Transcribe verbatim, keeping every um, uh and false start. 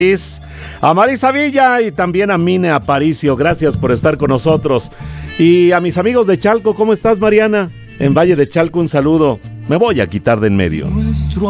a Marisa Villa y también a Mine Aparicio. Gracias por estar con nosotros. Y a mis amigos de Chalco, ¿cómo estás, Mariana? En Valle de Chalco, un saludo. Me voy a quitar de en medio.